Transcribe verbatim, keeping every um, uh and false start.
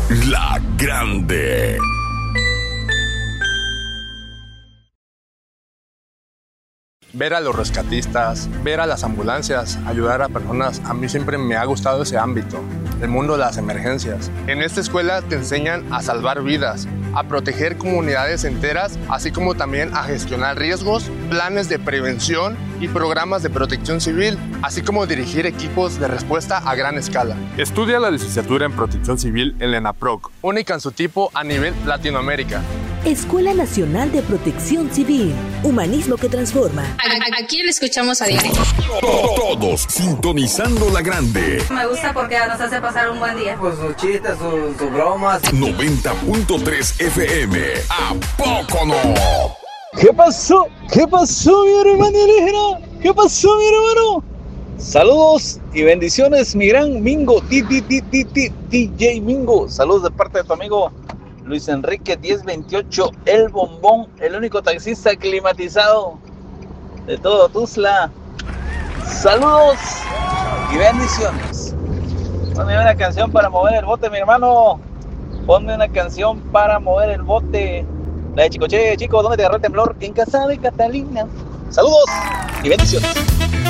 La Grande. Ver a los rescatistas, ver a las ambulancias, ayudar a personas, a mí siempre me ha gustado ese ámbito, el mundo de las emergencias. En esta escuela te enseñan a salvar vidas, a proteger comunidades enteras, así como también a gestionar riesgos, planes de prevención y programas de protección civil, así como dirigir equipos de respuesta a gran escala. Estudia la licenciatura en Protección Civil en la ENAPROC, única en su tipo a nivel Latinoamérica. Escuela Nacional de Protección Civil, humanismo que transforma. Aquí le escuchamos a diario. Todos sintonizando La Grande. Me gusta porque nos hace pasar un buen día. Pues sus chistes, sus, sus bromas. noventa punto tres F M. ¿A poco no? ¿Qué pasó? ¿Qué pasó, mi hermano alienígena? ¿Qué pasó, mi hermano? Saludos y bendiciones, mi gran Mingo, D J Mingo. Saludos de parte de tu amigo Luis Enrique diez veintiocho, el bombón, el único taxista climatizado de todo Tuzla. Saludos y bendiciones. Ponme una canción para mover el bote, mi hermano. Ponme una canción para mover el bote. La de Chicoche, chico, ¿dónde te agarró el temblor? En casa de Catalina. Saludos y bendiciones.